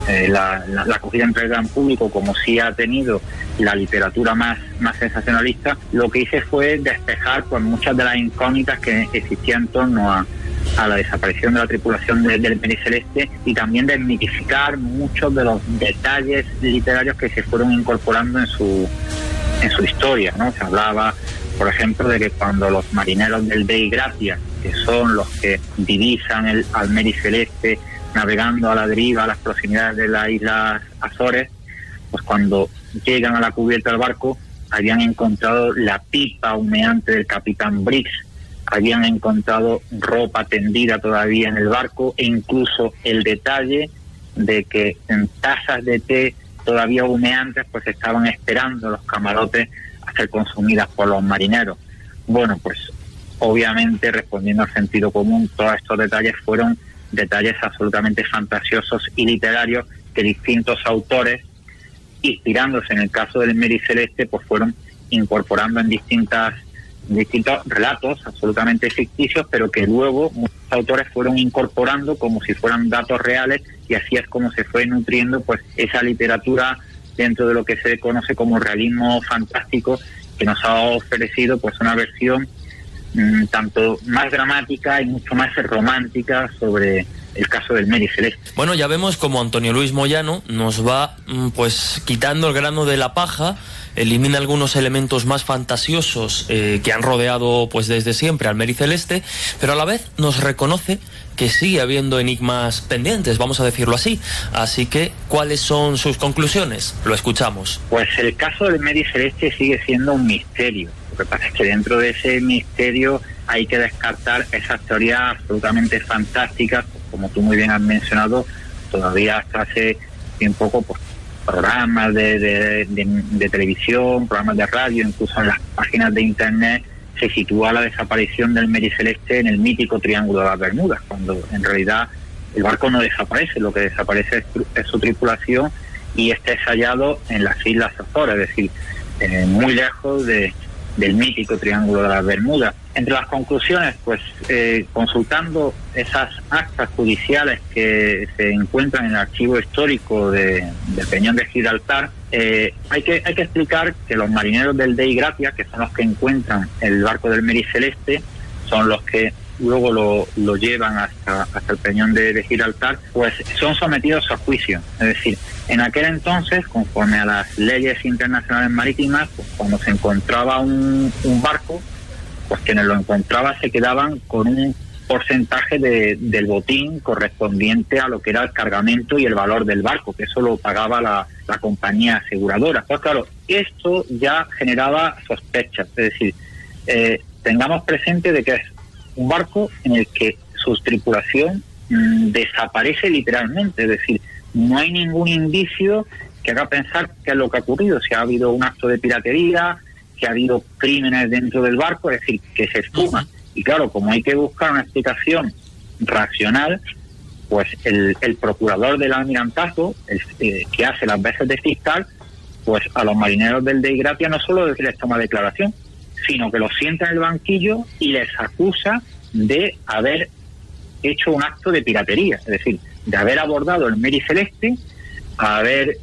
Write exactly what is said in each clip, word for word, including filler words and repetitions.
eh, la, la, la acogida entre el gran público, como sí ha tenido la literatura más, más sensacionalista, lo que hice fue despejar pues muchas de las incógnitas que existían en torno a, a la desaparición de la tripulación de, del Mary Celeste, y también desmitificar muchos de los detalles literarios que se fueron incorporando en su en su historia, ¿no? Se hablaba, por ejemplo, de que cuando los marineros del Dei Gratia, que son los que divisan el, al Mary Celeste navegando a la deriva a las proximidades de las Islas Azores, pues cuando llegan a la cubierta del barco habían encontrado la pipa humeante del capitán Briggs, habían encontrado ropa tendida todavía en el barco, e incluso el detalle de que en tazas de té todavía humeantes pues estaban esperando los camarotes a ser consumidas por los marineros. Bueno, pues obviamente, respondiendo al sentido común, todos estos detalles fueron detalles absolutamente fantasiosos y literarios que distintos autores, inspirándose en el caso del Mary Celeste, pues fueron incorporando en distintas distintos relatos absolutamente ficticios, pero que luego muchos autores fueron incorporando como si fueran datos reales, y así es como se fue nutriendo pues esa literatura dentro de lo que se conoce como realismo fantástico, que nos ha ofrecido pues una versión mmm, tanto más dramática y mucho más romántica sobre el caso del Mary Celeste. Bueno, ya vemos como Antonio Luis Moyano nos va pues quitando el grano de la paja, elimina algunos elementos más fantasiosos eh, que han rodeado pues desde siempre al Mary Celeste, pero a la vez nos reconoce que sigue habiendo enigmas pendientes, vamos a decirlo así. Así que, ¿cuáles son sus conclusiones? Lo escuchamos. Pues el caso del Mary Celeste sigue siendo un misterio. Lo que pasa es que dentro de ese misterio hay que descartar esas teorías absolutamente fantásticas, como tú muy bien has mencionado. Todavía hasta hace bien poco pues programas de, de, de, de televisión, programas de radio, incluso en las páginas de internet se sitúa la desaparición del Mary Celeste en el mítico Triángulo de las Bermudas, cuando en realidad el barco no desaparece, lo que desaparece es, es su tripulación, y este es hallado en las Islas Azores, es decir, eh, muy lejos de, del mítico Triángulo de las Bermudas. Entre las conclusiones, pues eh, consultando esas actas judiciales que se encuentran en el archivo histórico de, del Peñón de Gibraltar, eh, hay que hay que explicar que los marineros del Dei Gratia, que son los que encuentran el barco del Mary Celeste, son los que luego lo, lo llevan hasta, hasta el Peñón de, de Gibraltar, pues son sometidos a juicio. Es decir, en aquel entonces, conforme a las leyes internacionales marítimas, pues cuando se encontraba un, un barco, pues quienes lo encontraban se quedaban con un porcentaje de, del botín correspondiente a lo que era el cargamento y el valor del barco, que eso lo pagaba la, la compañía aseguradora. Pues claro, esto ya generaba sospechas, es decir, eh, tengamos presente de que es un barco en el que su tripulación mmm, desaparece literalmente, es decir, no hay ningún indicio que haga pensar qué es lo que ha ocurrido, si ha habido un acto de piratería, que ha habido crímenes dentro del barco, es decir, que se esfuma. Y claro, como hay que buscar una explicación racional, pues el, el procurador del almirantazgo, el, eh, que hace las veces de fiscal, pues a los marineros del Dei Gratia no solo les toma declaración, sino que los sienta en el banquillo y les acusa de haber hecho un acto de piratería, es decir, de haber abordado el Mary Celeste, haber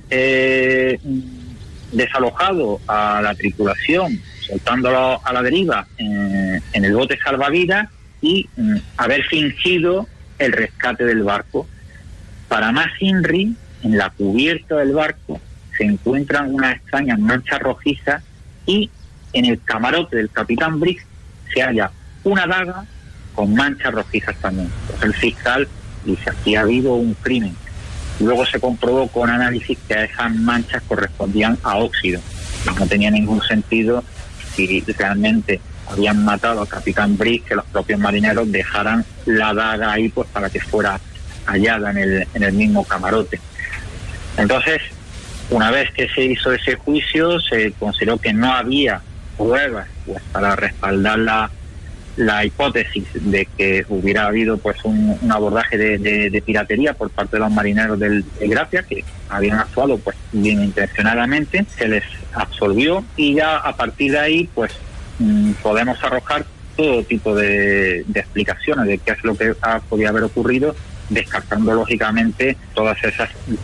eh, desalojado a la tripulación, soltándolo a la deriva eh, en el bote salvavidas, y mm, haber fingido el rescate del barco. Para más inri, en la cubierta del barco se encuentran unas extrañas manchas rojizas, y en el camarote del capitán Briggs se halla una daga con manchas rojizas también. Entonces el fiscal dice: aquí ha habido un crimen. Luego se comprobó con análisis que esas manchas correspondían a óxido. No tenía ningún sentido si realmente habían matado al capitán Briggs que los propios marineros dejaran la daga ahí pues para que fuera hallada en el, en el mismo camarote. Entonces, una vez que se hizo ese juicio, se consideró que no había pruebas pues para respaldar la, la hipótesis de que hubiera habido pues un, un abordaje de, de, de piratería por parte de los marineros del de Gracia, que habían actuado pues bien intencionadamente. Se les absolvió, y ya a partir de ahí pues mmm, podemos arrojar todo tipo de, de explicaciones de qué es lo que ha, podía haber ocurrido, descartando lógicamente todas esas